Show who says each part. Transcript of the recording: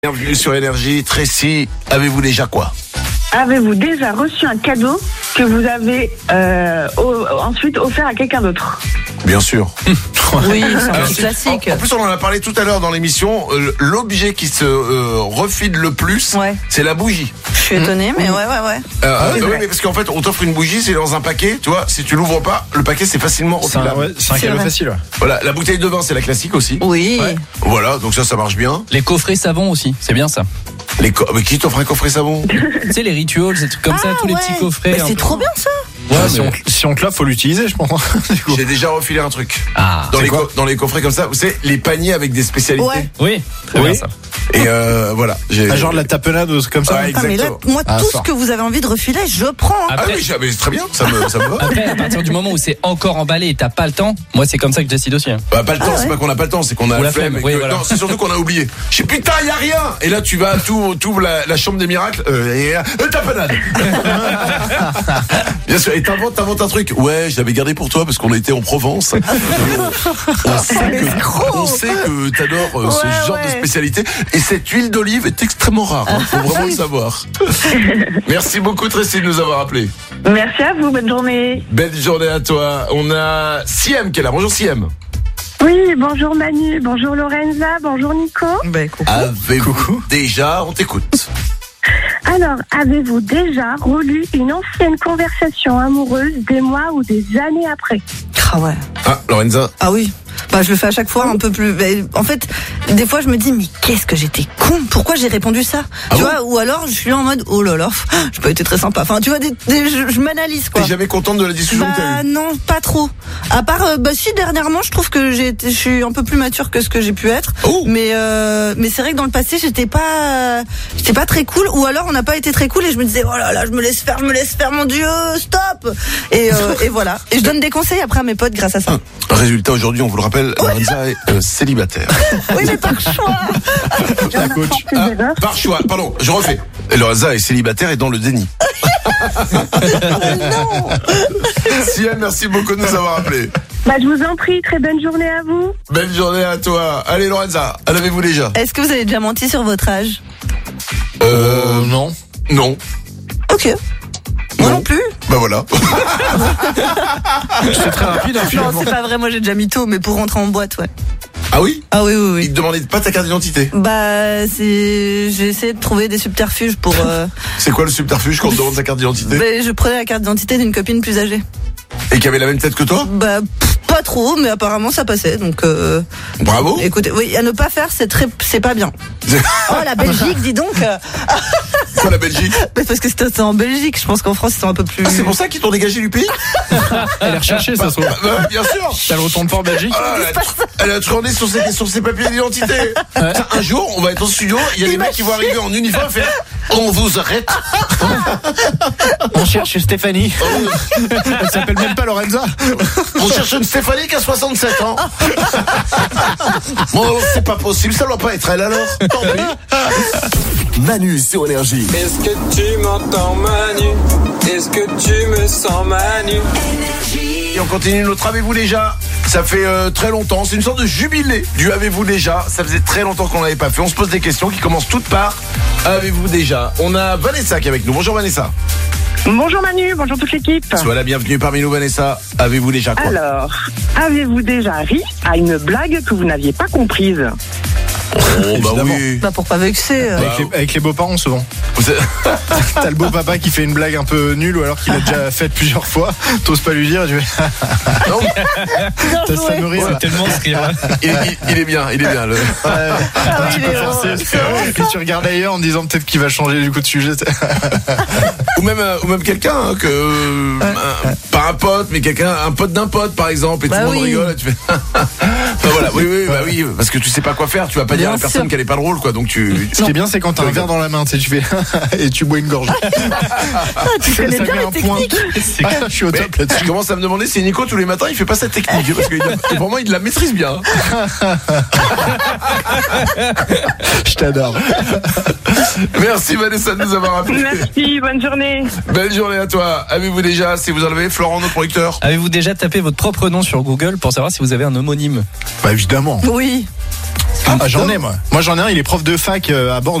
Speaker 1: Bienvenue sur Énergie. Tracy, avez-vous déjà quoi?
Speaker 2: Avez-vous déjà reçu un cadeau que vous avez ensuite offert à quelqu'un d'autre?
Speaker 1: Bien sûr.
Speaker 3: Oui, c'est un petit classique.
Speaker 1: En plus, on en a parlé tout à l'heure dans l'émission. L'objet qui se refile le plus, c'est la bougie.
Speaker 3: Je suis étonnée, mais ouais.
Speaker 1: Oui, mais parce qu'en fait, on t'offre une bougie, c'est dans un paquet. Tu vois, si tu l'ouvres pas, le paquet c'est facilement refilable.
Speaker 4: C'est un cadeau facile. Ouais.
Speaker 1: Voilà, la bouteille de vin, c'est la classique aussi.
Speaker 3: Oui.
Speaker 1: Ouais. Voilà, donc ça marche bien.
Speaker 4: Les coffrets savon aussi, c'est bien ça.
Speaker 1: Mais qui t'offre un coffret savon?
Speaker 4: Tu sais, les rituals, ces trucs comme ça, tous les petits coffrets.
Speaker 3: Mais c'est trop bien ça.
Speaker 4: Ouais,
Speaker 5: si on te l'offre, faut l'utiliser, je pense.
Speaker 1: J'ai déjà refilé un truc.
Speaker 4: Ah,
Speaker 1: dans les coffrets comme ça, vous savez, les paniers avec des spécialités.
Speaker 3: Ouais.
Speaker 4: oui, très bien ça.
Speaker 1: Et voilà.
Speaker 5: Genre de la tapenade ou comme ça.
Speaker 1: Ouais,
Speaker 3: Ah, mais là, moi, tout ce que vous avez envie de refiler, je prends. Hein.
Speaker 1: Ah oui, mais c'est très bien, ça me va.
Speaker 4: Après, à partir du moment où c'est encore emballé et t'as pas le temps, moi c'est comme ça que je décide aussi.
Speaker 1: Bah, pas le temps, c'est pas qu'on a pas le temps, c'est qu'on a la flemme.
Speaker 4: Oui, voilà.
Speaker 1: Non, c'est surtout qu'on a oublié. Je sais, putain, y a rien. Et là, tu vas, t'ouvres la chambre des miracles, tapenade. Bien sûr, et t'inventes un truc. Ouais, je l'avais gardé pour toi parce qu'on était en Provence. On sait que t'adores ce genre de spécialité. Et cette huile d'olive est extrêmement rare. Faut vraiment le savoir. Merci beaucoup, Tracy, de nous avoir appelés.
Speaker 2: Merci à vous, bonne journée.
Speaker 1: Belle journée à toi. On a Siem qui est là. Bonjour Siem.
Speaker 2: Oui, bonjour Manu, bonjour Lorenza, bonjour Nico.
Speaker 3: Coucou.
Speaker 1: Avez-vous déjà, on t'écoute.
Speaker 2: Alors, avez-vous déjà relu une ancienne conversation amoureuse des mois ou des années après?
Speaker 3: Ah ouais.
Speaker 1: Ah, Lorenza.
Speaker 3: Ah oui. Bah, je le fais à chaque fois un peu plus. En fait, des fois, je me dis, mais qu'est-ce que j'étais con? Pourquoi j'ai répondu ça? Tu vois? Ou alors, je suis là en mode, oh là là, j'ai pas été très sympa. Enfin, tu vois, je m'analyse, quoi.
Speaker 1: T'es jamais contente de la discussion que t'as eue?
Speaker 3: Non, pas trop. À part, si, dernièrement, je trouve que je suis un peu plus mature que ce que j'ai pu être.
Speaker 1: Oh.
Speaker 3: Mais c'est vrai que dans le passé, j'étais pas très cool. Ou alors, on n'a pas été très cool et je me disais, oh là là, je me laisse faire, mon Dieu, stop! Et voilà. Et je donne des conseils après à mes potes grâce à ça.
Speaker 1: Résultat, aujourd'hui, on vous le rappelle, Lorenza est célibataire.
Speaker 3: Oui, mais par choix.
Speaker 5: La coach.
Speaker 1: Par choix, pardon, je refais. Lorenza est célibataire et dans le déni.
Speaker 3: Non.
Speaker 1: Siem, merci beaucoup de nous avoir appelés.
Speaker 2: Bah, je vous en prie, très bonne journée à vous.
Speaker 1: Belle journée à toi. Allez, Lorenza, en avez-vous déjà?
Speaker 3: Est-ce que vous avez déjà menti sur votre âge?
Speaker 5: Non.
Speaker 1: Non.
Speaker 3: Ok. Moi non plus.
Speaker 1: Bah voilà.
Speaker 5: C'est très rapide,
Speaker 3: Non,
Speaker 5: finalement.
Speaker 3: c'est pas vrai, moi j'ai déjà mytho, mais pour rentrer en boîte, ouais.
Speaker 1: Ah oui?
Speaker 3: Ah oui.
Speaker 1: Il te demandait pas ta carte d'identité.
Speaker 3: Bah, j'ai essayé de trouver des subterfuges pour...
Speaker 1: C'est quoi le subterfuge quand on te demande ta carte d'identité?
Speaker 3: je prenais la carte d'identité d'une copine plus âgée.
Speaker 1: Et qui avait la même tête que toi?
Speaker 3: Bah, pas trop, mais apparemment ça passait, donc...
Speaker 1: Bravo.
Speaker 3: Écoutez, oui, à ne pas faire, c'est pas bien. Oh, la Belgique, dis donc.
Speaker 1: Quoi, la Belgique?
Speaker 3: Parce que c'était en Belgique, je pense qu'en France, c'est un peu plus...
Speaker 1: Ah, c'est pour ça qu'ils t'ont dégagé du pays?
Speaker 5: Elle est recherchée, ça se trouve.
Speaker 1: Bah ouais, bien sûr.
Speaker 5: T'as le retourne pas en Belgique?
Speaker 1: Ah, elle a tourné sur ses papiers d'identité. Un jour, on va être en studio, il y a des mecs qui vont arriver en uniforme et faire on vous arrête.
Speaker 5: On cherche Stéphanie. Elle s'appelle même pas Lorenza.
Speaker 1: On cherche une Stéphanie qui a 67 ans. Bon, c'est pas possible, ça doit pas être elle alors. Tant pis.
Speaker 6: Manu sur Énergie.
Speaker 7: Est-ce que tu m'entends, Manu? Est-ce que tu me sens, Manu?
Speaker 1: Et on continue notre Avez-vous déjà? Ça fait très longtemps, c'est une sorte de jubilé du Avez-vous déjà? Ça faisait très longtemps qu'on l'avait pas fait. On se pose des questions qui commencent toutes par Avez-vous déjà? On a Vanessa qui est avec nous. Bonjour Vanessa.
Speaker 2: Bonjour Manu, bonjour toute l'équipe.
Speaker 1: Sois la bienvenue parmi nous Vanessa. Avez-vous déjà quoi?
Speaker 2: Alors, avez-vous déjà ri à une blague que vous n'aviez pas comprise?
Speaker 1: Oh bah
Speaker 5: Évidemment.
Speaker 1: oui.
Speaker 3: Bah, pour pas vexer...
Speaker 5: Avec les beaux-parents, souvent. T'as le beau-papa qui fait une blague un peu nulle ou alors qu'il a déjà faite plusieurs fois. T'oses pas lui dire, tu fais... Ça me rit,
Speaker 4: C'est tellement ce rire.
Speaker 1: Il est bien, le...
Speaker 5: Tu peux forcer. Et tu regardes ailleurs en disant peut-être qu'il va changer du coup de sujet.
Speaker 1: ou même quelqu'un pas un pote, mais un pote d'un pote par exemple, et tout le monde rigole, et tu fais bah voilà, oui, parce que tu sais pas quoi faire, tu vas pas dire à la personne qu'elle est pas drôle, quoi, donc tu...
Speaker 5: Ce qui est bien, c'est quand t'as un verre dans la main, tu sais, tu fais et tu bois une gorge.
Speaker 3: tu connais
Speaker 5: Ça
Speaker 3: bien
Speaker 5: met
Speaker 3: les
Speaker 5: un point.
Speaker 3: techniques.
Speaker 5: Je suis au top
Speaker 1: Je
Speaker 5: là-dessus.
Speaker 1: commence à me demander si Nico tous les matins il fait pas cette technique, parce que vraiment il la maîtrise bien.
Speaker 5: Je t'adore.
Speaker 1: Merci Vanessa de nous avoir appelé.
Speaker 2: Merci, bonne journée.
Speaker 1: Belle journée à toi. Avez-vous déjà, si vous en avez, Florent, notre producteur?
Speaker 4: Avez-vous déjà tapé votre propre nom sur Google pour savoir si vous avez un homonyme?
Speaker 5: Bah évidemment.
Speaker 3: Oui.
Speaker 5: Ah, j'en ai moi. Moi j'en ai un, il est prof de fac à Bordeaux.